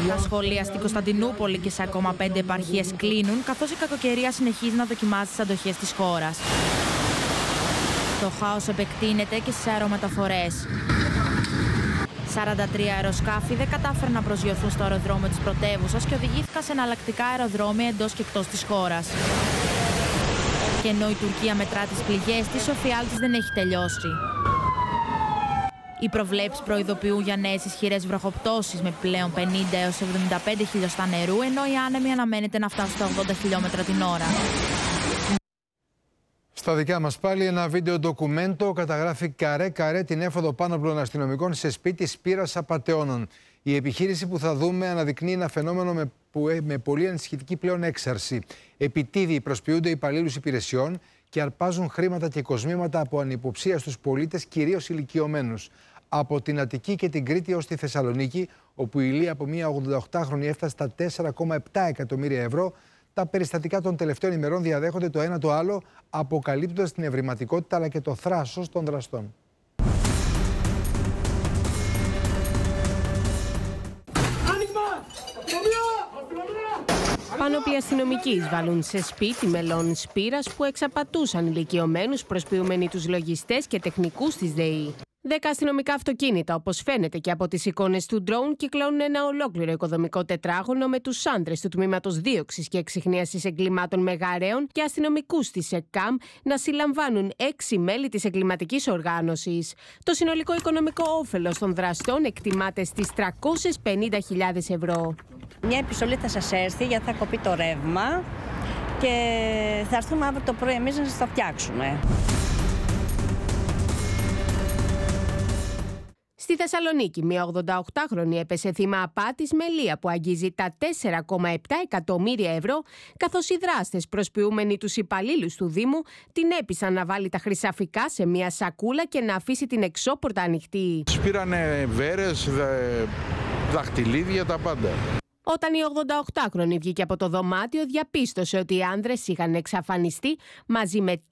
Τα σχολεία στην Κωνσταντινούπολη και σε ακόμα 5 επαρχίες κλείνουν, καθώς η κακοκαιρία συνεχίζει να δοκιμάζει τις αντοχές της χώρας. Το χάος επεκτείνεται και στις αερομεταφορές. 43 αεροσκάφη δεν κατάφεραν να προσγειωθούν στο αεροδρόμιο της πρωτεύουσας και οδηγήθηκαν σε εναλλακτικά αεροδρόμια εντός και εκτός της χώρας. Και ενώ η Τουρκία μετρά τις πληγές της, ο φιάλτης δεν έχει τελειώσει. Οι προβλέψεις προειδοποιούν για νέες ισχυρές βροχοπτώσεις με πλέον 50 έως 75 χιλιοστά νερού, ενώ η άνεμη αναμένεται να φτάσει στα 80 χιλιόμετρα την ώρα. Στα δικά μας πάλι ένα βίντεο ντοκουμέντο καταγράφει καρέ-καρέ την έφοδο πάνωπλων αστυνομικών σε σπίτι Σπύρας Απατεώνων. Η επιχείρηση που θα δούμε αναδεικνύει ένα φαινόμενο με πολύ ανησυχητική πλέον έξαρση. Επιτίδιοι προσποιούνται υπαλλήλους υπηρεσιών και αρπάζουν χρήματα και κοσμήματα από ανυποψία στους πολίτες, κυρίως ηλικιωμένους. Από την Αττική και την Κρήτη ως τη Θεσσαλονίκη, όπου η ηλία από μια 88χρονη έφτασε στα 4,7 εκατομμύρια ευρώ, τα περιστατικά των τελευταίων ημερών διαδέχονται το ένα το άλλο, αποκαλύπτοντας την ευρηματικότητα αλλά και το θράσος των δραστών. Πάνωπλοι αστυνομικοί βάλουν σε σπίτι μελών Σπύρας που εξαπατούσαν ηλικιωμένους προσποιούμενοι τους λογιστές και τεχνικούς της ΔΕΗ. 10 αστυνομικά αυτοκίνητα, όπως φαίνεται και από τις εικόνες του drone, κυκλώνουν ένα ολόκληρο οικοδομικό τετράγωνο με τους άντρες του Τμήματος Δίωξης και Εξιχνίασης Εγκλημάτων Μεγαρέων και αστυνομικούς της ΕΚΚΑΜ να συλλαμβάνουν 6 μέλη της εγκληματικής οργάνωσης. Το συνολικό οικονομικό όφελος των δραστών εκτιμάται στις 350.000 ευρώ. Μια επιστολή θα σας έρθει γιατί θα κοπεί το ρεύμα και θα έρθουμε αύριο το πρωί εμείς να σας το φτιάξουμε. Στη Θεσσαλονίκη, μια 88χρονη έπεσε θύμα απάτης με λία που αγγίζει τα 4,7 εκατομμύρια ευρώ, καθώς οι δράστες προσποιούμενοι τους υπαλλήλους του Δήμου την έπεισαν να βάλει τα χρυσαφικά σε μια σακούλα και να αφήσει την εξώπορτα ανοιχτή. Σπήρανε βέρες, δαχτυλίδια, τα πάντα. Όταν η 88χρονη βγήκε από το δωμάτιο, διαπίστωσε ότι οι άνδρες είχαν εξαφανιστεί μαζί με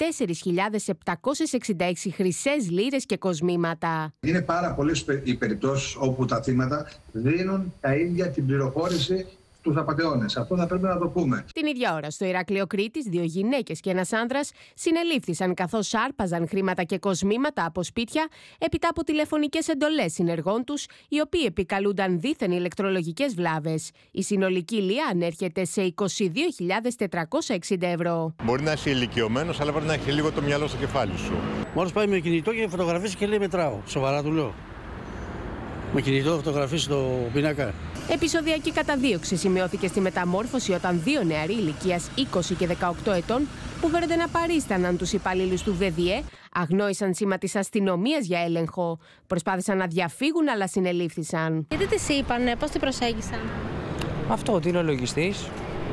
4.766 χρυσές λίρες και κοσμήματα. Είναι πάρα πολλές οι περιπτώσεις όπου τα θύματα δίνουν τα ίδια την πληροφόρηση στους απατεώνες. Αυτό θα πρέπει να το πούμε. Την ίδια ώρα στο Ηράκλειο Κρήτης, 2 γυναίκες και ένας άνδρας συνελήφθησαν καθώς άρπαζαν χρήματα και κοσμήματα από σπίτια έπειτα από τηλεφωνικές εντολές συνεργών τους, οι οποίοι επικαλούνταν δίθεν ηλεκτρολογικές βλάβες. Η συνολική λία ανέρχεται σε 22.460 ευρώ. Μπορεί να είσαι ηλικιωμένος, αλλά πρέπει να έχει λίγο το μυαλό στο κεφάλι σου. Μόλις πάει με κινητό και φωτογραφίσει και λέει μετράω. Σοβαρά του λέω. Με κινητό φωτογραφίσει το πίνακα. Επεισοδιακή καταδίωξη σημειώθηκε στη Μεταμόρφωση όταν 2 νεαροί ηλικίας 20 και 18 ετών που φέρονται να παρίσταναν τους υπαλλήλους του ΔΔΕ, αγνόησαν σήμα της αστυνομίας για έλεγχο. Προσπάθησαν να διαφύγουν αλλά συνελήφθησαν. Γιατί τις είπανε, πώς την προσέγγισαν? Αυτό ότι είναι ο λογιστής.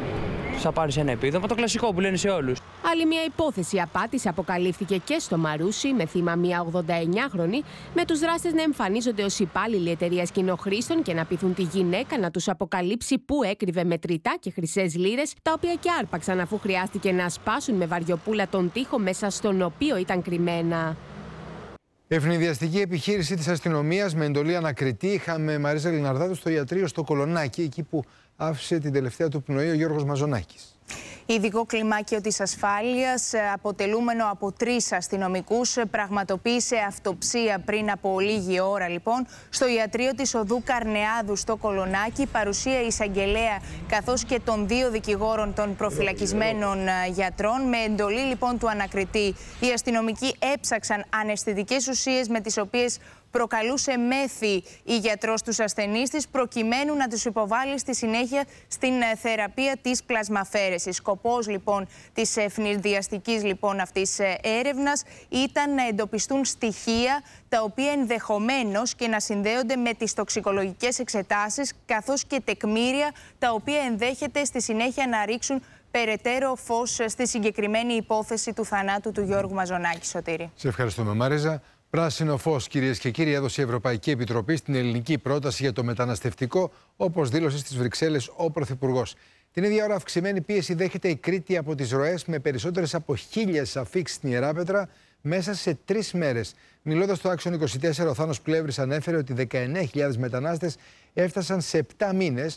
Θα πάρει ένα επίδομα, το κλασικό που λένε σε όλους. Άλλη μια υπόθεση απάτης αποκαλύφθηκε και στο Μαρούσι με θύμα μια 89χρονη, με τους δράστες να εμφανίζονται ως υπάλληλοι εταιρείας κοινοχρήστων και να πείθουν τη γυναίκα να τους αποκαλύψει πού έκρυβε μετρητά και χρυσές λίρες, τα οποία και άρπαξαν αφού χρειάστηκε να σπάσουν με βαριοπούλα τον τοίχο μέσα στον οποίο ήταν κρυμμένα. Ευνηδιαστική επιχείρηση της αστυνομίας με εντολή ανακριτή. Είχαμε Μαρίζα Λιναρδάτου στο ιατρείο στο Κολονάκι, εκεί που άφησε την τελευταία του πνοή ο Γιώργος Μαζονάκης. Ειδικό κλιμάκιο της ασφάλειας, αποτελούμενο από 3 αστυνομικούς, πραγματοποίησε αυτοψία πριν από λίγη ώρα λοιπόν στο ιατρείο της οδού Καρνεάδου στο Κολονάκι, παρουσία εισαγγελέα καθώς και των 2 δικηγόρων των προφυλακισμένων γιατρών. Με εντολή λοιπόν του ανακριτή, οι αστυνομικοί έψαξαν αναισθητικές ουσίες με τις οποίες προκαλούσε μέθη η γιατρός τους ασθενείς της, προκειμένου να τους υποβάλει στη συνέχεια στην θεραπεία της πλασμαφαίρεσης. Σκοπός λοιπόν της ευνηδιαστικής λοιπόν αυτής έρευνας ήταν να εντοπιστούν στοιχεία τα οποία ενδεχομένως και να συνδέονται με τις τοξικολογικές εξετάσεις, καθώς και τεκμήρια τα οποία ενδέχεται στη συνέχεια να ρίξουν περαιτέρω φως στη συγκεκριμένη υπόθεση του θανάτου του Γιώργου Μαζονάκη. Σωτήρη. Σε ευχαριστούμε, Μαρίζα. Πράσινο φως, κυρίες και κύριοι, έδωσε η Ευρωπαϊκή Επιτροπή στην ελληνική πρόταση για το μεταναστευτικό, όπως δήλωσε στις Βρυξέλλες ο Πρωθυπουργός. Την ίδια ώρα, αυξημένη πίεση δέχεται η Κρήτη από τις ροές, με περισσότερες από 1.000 αφίξεις στην Ιεράπετρα μέσα σε 3 μέρες. Μιλώντας στο Action 24, ο Θάνος Πλεύρης ανέφερε ότι 19.000 μετανάστες έφτασαν σε 7 μήνες,